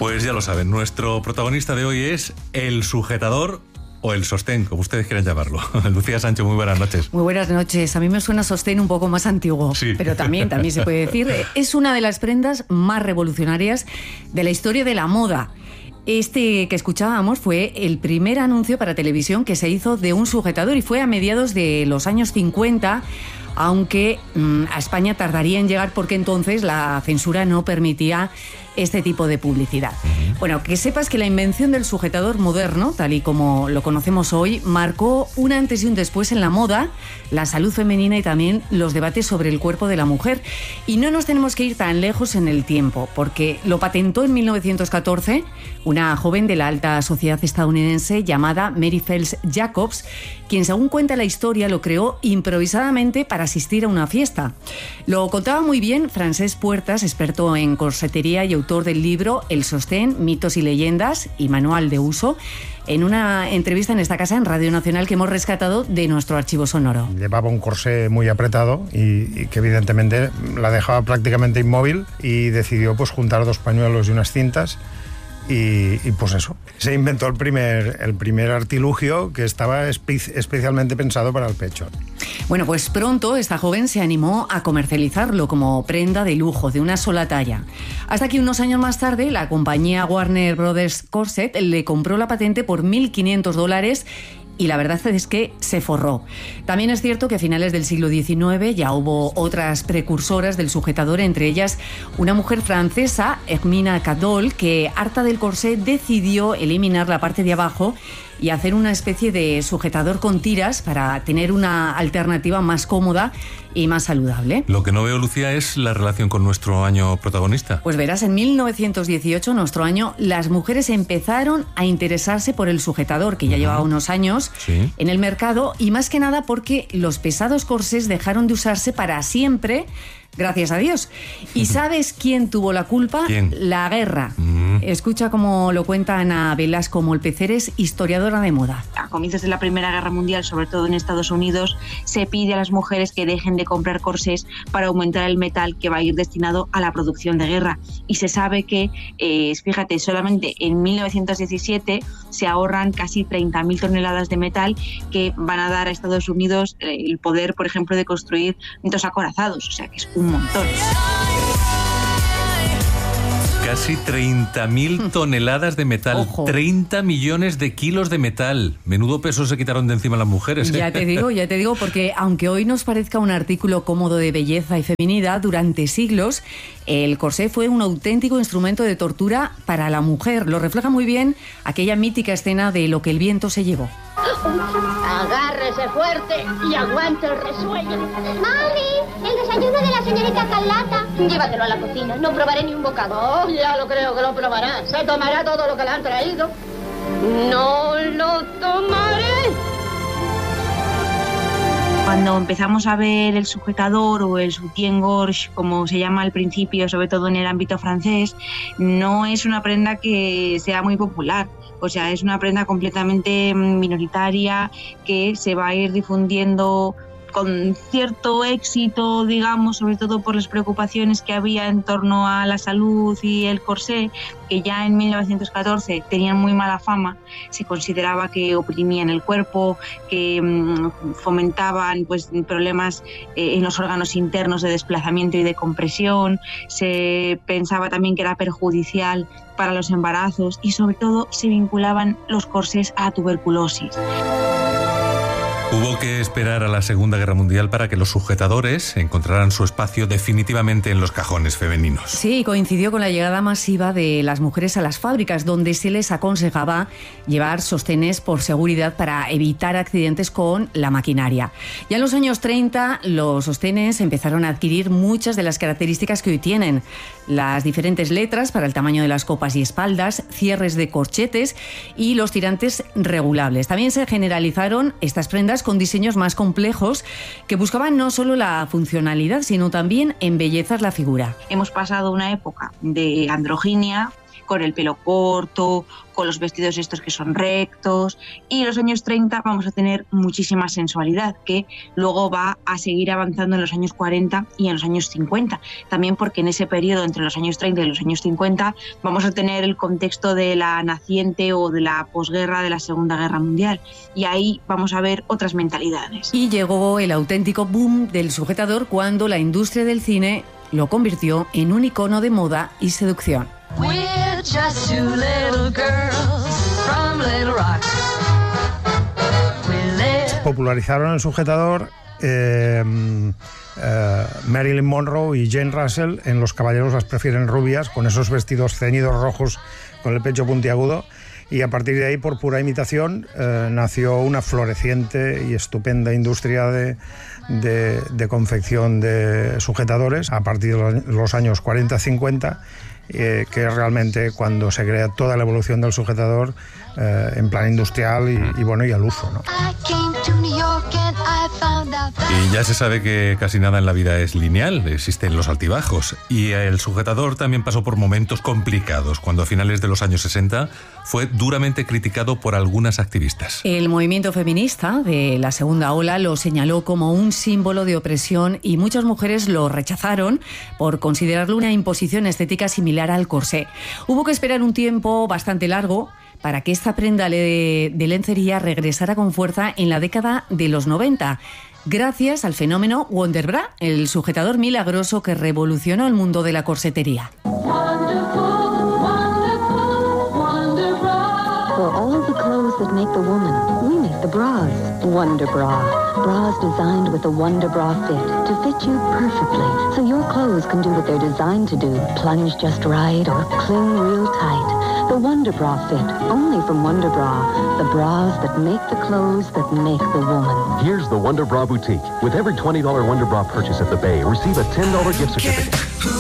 Pues ya lo saben, nuestro protagonista de hoy es el sujetador o el sostén, como ustedes quieran llamarlo. Lucía Sancho, muy buenas noches. Muy buenas noches. A mí me suena sostén un poco más antiguo, sí. Pero también se puede decir. Es una de las prendas más revolucionarias de la historia de la moda. Este que escuchábamos fue el primer anuncio para televisión que se hizo de un sujetador y fue a mediados de los años 50, aunque a España tardaría en llegar porque entonces la censura no permitía este tipo de publicidad. Bueno, que sepas que la invención del sujetador moderno, tal y como lo conocemos hoy, marcó un antes y un después en la moda, la salud femenina y también los debates sobre el cuerpo de la mujer. Y no nos tenemos que ir tan lejos en el tiempo, porque lo patentó en 1914 una joven de la alta sociedad estadounidense llamada Mary Phelps Jacobs, quien, según cuenta la historia, lo creó improvisadamente para asistir a una fiesta. Lo contaba muy bien Francesc Puertas, experto en corsetería y autor del libro El sostén, mitos y leyendas y manual de uso, en una entrevista en esta casa, en Radio Nacional, que hemos rescatado de nuestro archivo sonoro. Llevaba un corsé muy apretado y que evidentemente la dejaba prácticamente inmóvil, y decidió pues juntar dos pañuelos y unas cintas. Y pues eso, se inventó el primer artilugio que estaba especialmente pensado para el pecho. Bueno, pues pronto esta joven se animó a comercializarlo como prenda de lujo de una sola talla. Hasta que unos años más tarde la compañía Warner Brothers Corset le compró la patente por $1.500 y la verdad es que se forró. También es cierto que a finales del siglo XIX ya hubo otras precursoras del sujetador, entre ellas una mujer francesa, Hermine Cadol, que, harta del corsé, decidió eliminar la parte de abajo y hacer una especie de sujetador con tiras para tener una alternativa más cómoda y más saludable. Lo que no veo, Lucía, es la relación con nuestro año protagonista. Pues verás, en 1918, nuestro año, las mujeres empezaron a interesarse por el sujetador, que ya llevaba unos años en el mercado, y más que nada porque los pesados corsés dejaron de usarse para siempre, gracias a Dios. ¿Y sabes quién tuvo la culpa? ¿Quién? La guerra. Escucha cómo lo cuenta Ana Velasco Molpeceres, historiadora de moda. A comienzos de la Primera Guerra Mundial, sobre todo en Estados Unidos, se pide a las mujeres que dejen de comprar corsés para aumentar el metal que va a ir destinado a la producción de guerra. Y se sabe que, fíjate, solamente en 1917 se ahorran casi 30.000 toneladas de metal que van a dar a Estados Unidos el poder, por ejemplo, de construir dos acorazados. O sea, que es un montón. Casi 30.000 toneladas de metal. Ojo. 30 millones de kilos de metal. Menudo peso se quitaron de encima las mujeres, ¿eh? Ya te digo, porque aunque hoy nos parezca un artículo cómodo de belleza y feminidad, durante siglos el corsé fue un auténtico instrumento de tortura para la mujer. Lo refleja muy bien aquella mítica escena de Lo que el viento se llevó. Agárrese fuerte y aguante el resuello. ¡Mami! El desayuno de la señorita Carlota. Llévatelo a la cocina, no probaré ni un bocado. Oh, ya lo creo que lo probará. Se tomará todo lo que le han traído. No lo tomaré. Cuando empezamos a ver el sujetador o el soutien-gorge, como se llama al principio, sobre todo en el ámbito francés, no es una prenda que sea muy popular. O sea, es una prenda completamente minoritaria que se va a ir difundiendo con cierto éxito, digamos, sobre todo por las preocupaciones que había en torno a la salud y el corsé, que ya en 1914 tenían muy mala fama. Se consideraba que oprimían el cuerpo, que fomentaban pues problemas en los órganos internos de desplazamiento y de compresión. Se pensaba también que era perjudicial para los embarazos y sobre todo se vinculaban los corsés a la tuberculosis. Hubo que esperar a la Segunda Guerra Mundial para que los sujetadores encontraran su espacio definitivamente en los cajones femeninos. Sí, coincidió con la llegada masiva de las mujeres a las fábricas, donde se les aconsejaba llevar sostenes por seguridad para evitar accidentes con la maquinaria. Ya en los años 30, los sostenes empezaron a adquirir muchas de las características que hoy tienen: las diferentes letras para el tamaño de las copas y espaldas, cierres de corchetes y los tirantes regulables. También se generalizaron estas prendas con diseños más complejos que buscaban no solo la funcionalidad, sino también embellezar la figura. Hemos pasado una época de androginia con el pelo corto, con los vestidos estos que son rectos, y en los años 30 vamos a tener muchísima sensualidad, que luego va a seguir avanzando en los años 40 y en los años 50, también porque en ese periodo entre los años 30 y los años 50 vamos a tener el contexto de la naciente o de la posguerra de la Segunda Guerra Mundial, y ahí vamos a ver otras mentalidades. Y llegó el auténtico boom del sujetador cuando la industria del cine lo convirtió en un icono de moda y seducción. We're just two little girls from Little Rock. Popularizaron el sujetador Marilyn Monroe y Jane Russell en Los caballeros las prefieren rubias, con esos vestidos ceñidos rojos con el pecho puntiagudo, y a partir de ahí, por pura imitación, nació una floreciente y estupenda industria de confección de sujetadores a partir de los años 40-50, que es realmente cuando se crea toda la evolución del sujetador en plan industrial y al uso, ¿no? Y ya se sabe que casi nada en la vida es lineal, existen los altibajos. Y el sujetador también pasó por momentos complicados, cuando a finales de los años 60 fue duramente criticado por algunas activistas. El movimiento feminista de la segunda ola lo señaló como un símbolo de opresión y muchas mujeres lo rechazaron por considerarlo una imposición estética similar al corsé. Hubo que esperar un tiempo bastante largo para que esta prenda de lencería regresara con fuerza en la década de los 90, gracias al fenómeno Wonder Bra, el sujetador milagroso que revolucionó el mundo de la corsetería. For all the clothes that make the woman, we make the bras. Wonder Bra. Bras designed with the Wonder Bra fit to fit you perfectly, so your clothes can do what they're designed to do. Plunge just right or cling real tight. The Wonder Bra fit, only from Wonder Bra. The bras that make the clothes that make the woman. Here's the Wonder Bra Boutique. With every $20 Wonder Bra purchase at the Bay, receive a $10 gift certificate.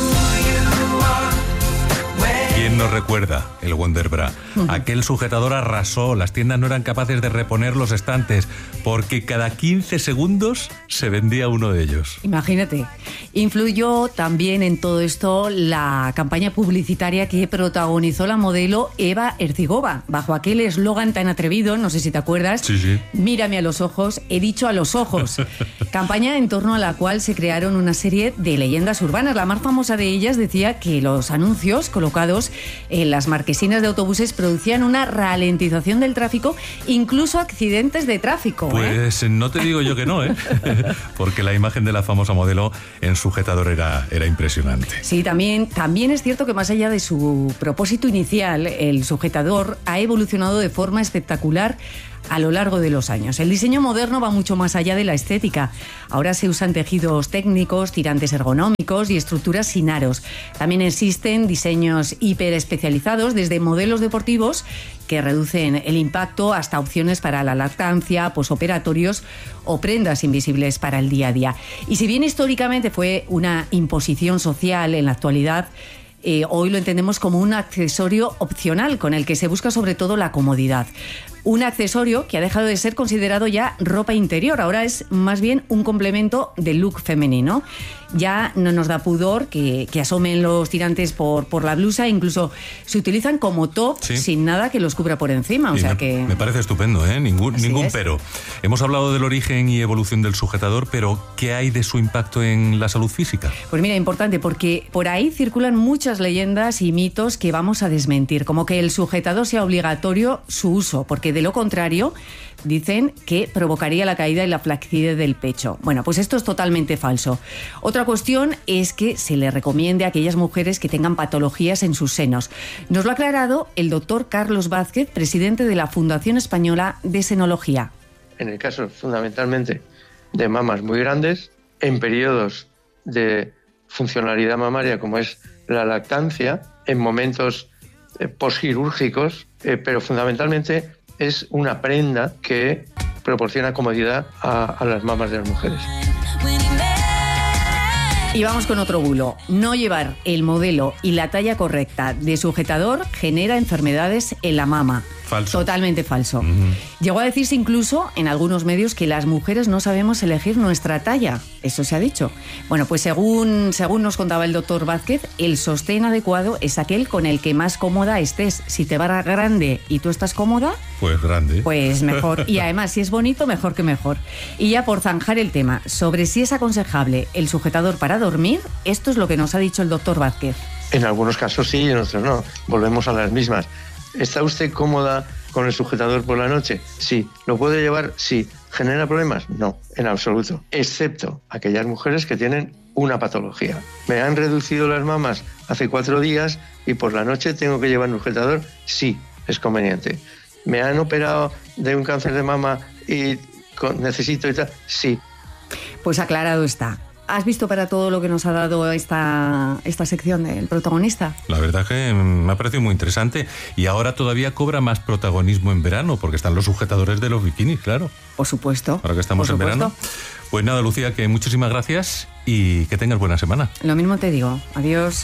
¿Quién nos recuerda el Wonder Bra? Aquel sujetador arrasó, las tiendas no eran capaces de reponer los estantes porque cada 15 segundos se vendía uno de ellos. Imagínate. Influyó también en todo esto la campaña publicitaria que protagonizó la modelo Eva Herzigova, bajo aquel eslogan tan atrevido, no sé si te acuerdas, sí. Mírame a los ojos, he dicho a los ojos. Campaña en torno a la cual se crearon una serie de leyendas urbanas. La más famosa de ellas decía que los anuncios colocados en las marquesinas de autobuses producían una ralentización del tráfico, incluso accidentes de tráfico. Pues no te digo yo que no, porque la imagen de la famosa modelo en sujetador era impresionante. Sí, también es cierto que más allá de su propósito inicial, el sujetador ha evolucionado de forma espectacular a lo largo de los años. El diseño moderno va mucho más allá de la estética. Ahora se usan tejidos técnicos, tirantes ergonómicos y estructuras sin aros. También existen diseños hiperespecializados, desde modelos deportivos que reducen el impacto hasta opciones para la lactancia, posoperatorios o prendas invisibles para el día a día. Y si bien históricamente fue una imposición social, en la actualidad hoy lo entendemos como un accesorio opcional con el que se busca sobre todo la comodidad. Un accesorio que ha dejado de ser considerado ya ropa interior, ahora es más bien un complemento del look femenino. Ya no nos da pudor que asomen los tirantes por la blusa, incluso se utilizan como top, sí, sin nada que los cubra por encima. O sea que me parece estupendo, ningún pero. Hemos hablado del origen y evolución del sujetador, pero ¿qué hay de su impacto en la salud física? Pues mira, importante, porque por ahí circulan muchas leyendas y mitos que vamos a desmentir, como que el sujetador sea obligatorio su uso, porque de lo contrario dicen que provocaría la caída y la flacidez del pecho. Bueno, pues esto es totalmente falso. Otra cuestión es que se le recomiende a aquellas mujeres que tengan patologías en sus senos. Nos lo ha aclarado el doctor Carlos Vázquez, presidente de la Fundación Española de Senología. En el caso fundamentalmente de mamas muy grandes, en periodos de funcionalidad mamaria como es la lactancia, en momentos posquirúrgicos, pero fundamentalmente es una prenda que proporciona comodidad a las mamas de las mujeres. Y vamos con otro bulo. No llevar el modelo y la talla correcta de sujetador genera enfermedades en la mama. Falso. Totalmente falso. Llegó a decirse incluso en algunos medios que las mujeres no sabemos elegir nuestra talla. Eso se ha dicho. Bueno, pues según nos contaba el doctor Vázquez, el sostén adecuado es aquel con el que más cómoda estés. Si te va grande y tú estás cómoda, pues grande. Pues mejor. Y además, si es bonito, mejor que mejor. Y ya por zanjar el tema, sobre si es aconsejable el sujetador para dormir, esto es lo que nos ha dicho el doctor Vázquez. En algunos casos sí y en otros no. Volvemos a las mismas. ¿Está usted cómoda con el sujetador por la noche? Sí. ¿Lo puede llevar? Sí. ¿Genera problemas? No, en absoluto. Excepto aquellas mujeres que tienen una patología. ¿Me han reducido las mamas hace 4 días y por la noche tengo que llevar un sujetador? Sí, es conveniente. ¿Me han operado de un cáncer de mama y necesito y tal? Sí. Pues aclarado está. ¿Has visto para todo lo que nos ha dado esta sección del protagonista? La verdad que me ha parecido muy interesante y ahora todavía cobra más protagonismo en verano porque están los sujetadores de los bikinis, claro. Por supuesto. Ahora que estamos en verano. Pues nada, Lucía, que muchísimas gracias y que tengas buena semana. Lo mismo te digo. Adiós.